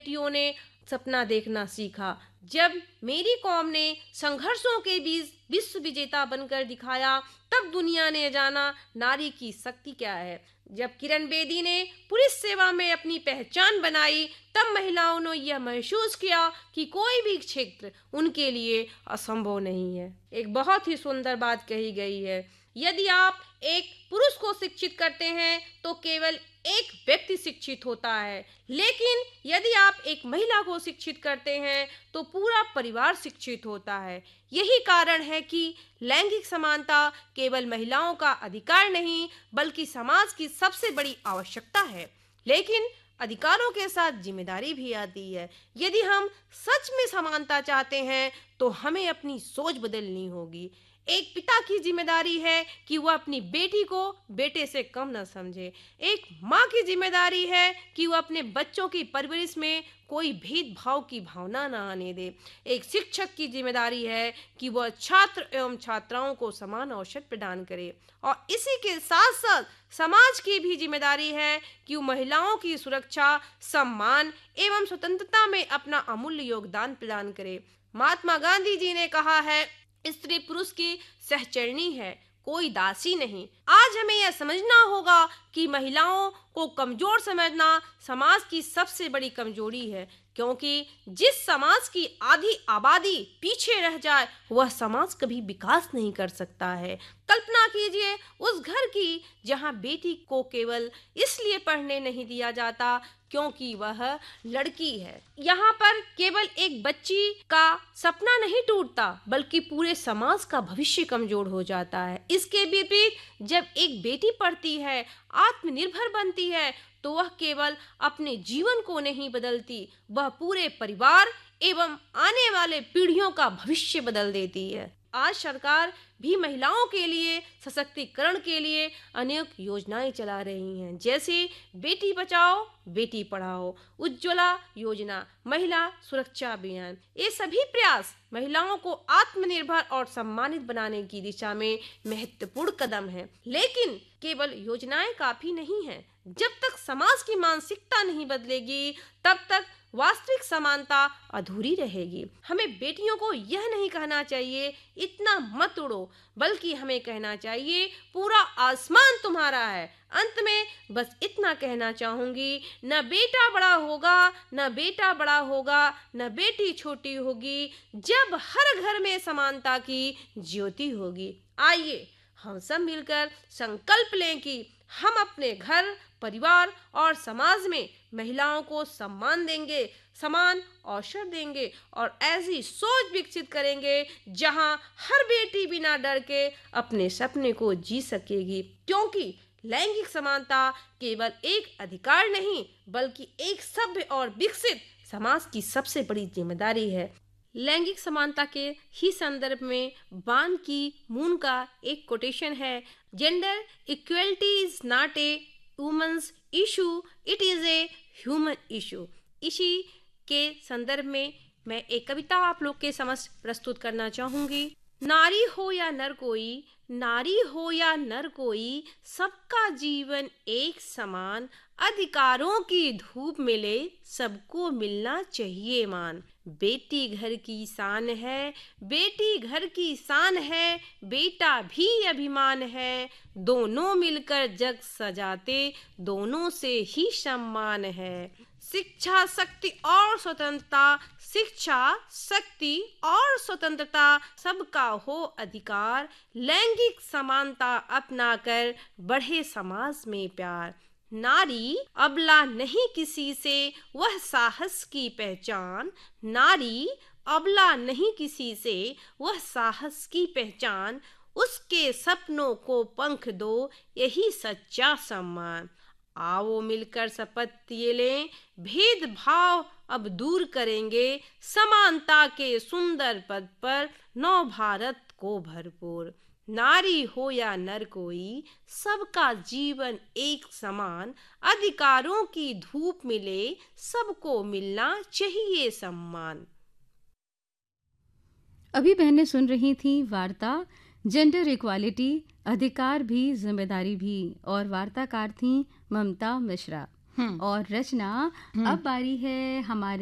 बेटियों ने सपना देखना सीखा। जब मेरी कौम ने संघर्षों के बीच विश्व विजेता बनकर दिखाया, तब दुनिया ने जाना नारी की शक्ति क्या है। जब किरण बेदी ने पुलिस सेवा में अपनी पहचान बनाई, तब महिलाओं ने यह महसूस किया कि कोई भी क्षेत्र उनके लिए असंभव नहीं है। एक बहुत ही सुंदर बात कही गई है, यदि आप एक पुरुष को शिक्षित करते हैं तो केवल एक व्यक्ति शिक्षित होता है, लेकिन यदि आप एक महिला को शिक्षित करते हैं तो पूरा परिवार शिक्षित होता है। यही कारण है कि लैंगिक समानता केवल महिलाओं का अधिकार नहीं, बल्कि समाज की सबसे बड़ी आवश्यकता है। लेकिन अधिकारों के साथ जिम्मेदारी भी आती है। यदि हम सच में समानता चाहते हैं तो हमें अपनी सोच बदलनी होगी। एक पिता की जिम्मेदारी है कि वह अपनी बेटी को बेटे से कम न समझे। एक माँ की जिम्मेदारी है कि वह अपने बच्चों की परवरिश में कोई भेदभाव की भावना न आने दे। एक शिक्षक की जिम्मेदारी है कि वह छात्र एवं छात्राओं को समान अवसर प्रदान करे। और इसी के साथ साथ समाज की भी जिम्मेदारी है कि वो महिलाओं की सुरक्षा, सम्मान एवं स्वतंत्रता में अपना अमूल्य योगदान प्रदान करे। महात्मा गांधी जी ने कहा है, स्त्री पुरुष की सहचरणी है, कोई दासी नहीं। आज हमें यह समझना होगा कि महिलाओं को कमजोर समझना समाज की सबसे बड़ी कमजोरी है, क्योंकि जिस समाज की आधी आबादी पीछे रह जाए वह समाज कभी विकास नहीं कर सकता है। कल्पना कीजिए उस घर की जहां बेटी को केवल इसलिए पढ़ने नहीं दिया जाता क्योंकि वह लड़की है। यहाँ पर केवल एक बच्ची का सपना नहीं टूटता, बल्कि पूरे समाज का भविष्य कमजोर हो जाता है। इसके विपरीत जब एक बेटी पढ़ती है, आत्मनिर्भर बनती है, तो वह केवल अपने जीवन को नहीं बदलती, वह पूरे परिवार एवं आने वाले पीढ़ियों का भविष्य बदल देती है। आज सरकार भी महिलाओं के लिए सशक्तिकरण के लिए अनेक योजनाएं चला रही हैं, जैसे बेटी बचाओ बेटी पढ़ाओ, उज्ज्वला योजना, महिला सुरक्षा अभियान। ये सभी प्रयास महिलाओं को आत्मनिर्भर और सम्मानित बनाने की दिशा में महत्वपूर्ण कदम हैं। लेकिन केवल योजनाएं काफी नहीं हैं। जब तक समाज की मानसिकता नहीं बदलेगी, तब तक वास्तविक समानता अधूरी रहेगी। हमें बेटियों को यह नहीं कहना चाहिए इतना मत उड़ो, बल्कि हमें कहना चाहिए पूरा आसमान तुम्हारा है। अंत में बस इतना कहना चाहूंगी, न बेटा बड़ा होगा, न बेटा बड़ा होगा, न बेटी छोटी होगी, जब हर घर में समानता की ज्योति होगी। आइए हम सब मिलकर संकल्प लें कि हम अपने घर, परिवार और समाज में महिलाओं को सम्मान देंगे, समान अवसर देंगे और ऐसी सोच विकसित करेंगे जहां हर बेटी बिना डर के अपने सपने को जी सकेगी। क्योंकि लैंगिक समानता केवल एक अधिकार नहीं, बल्कि एक सभ्य और विकसित समाज की सबसे बड़ी जिम्मेदारी है। लैंगिक समानता के ही संदर्भ में बान की मून का एक कोटेशन है, gender equality is not a women's issue, it is a human issue. इसी के संदर्भ में मैं एक कविता आप लोग के समक्ष प्रस्तुत करना चाहूंगी। नारी हो या नर कोई, नारी हो या नर कोई, सबका जीवन एक समान, अधिकारों की धूप मिले सबको मिलना चाहिए मान। बेटी घर की शान है, बेटी घर की शान है, बेटा भी अभिमान है, दोनों मिलकर जग सजाते, दोनों से ही सम्मान है। शिक्षा शक्ति और स्वतंत्रता, शिक्षा शक्ति और स्वतंत्रता, सबका हो अधिकार, लैंगिक समानता अपनाकर बढ़े समाज में प्यार। नारी अबला नहीं किसी से, वह साहस की पहचान, नारी अबला नहीं किसी से, वह साहस की पहचान, उसके सपनों को पंख दो, यही सच्चा सम्मान। आओ मिलकर शपथ ये लें, भेदभाव अब दूर करेंगे, समानता के सुंदर पद पर नव भारत को भरपूर। नारी हो या नर कोई, सबका जीवन एक समान, अधिकारों की धूप मिले सबको मिलना चाहिए सम्मान। अभी बहनें सुन रही थी वार्ता जेंडर इक्वालिटी, अधिकार भी जिम्मेदारी भी, और वार्ताकार थी ममता मिश्रा। और रचना। अब बारी है हमारे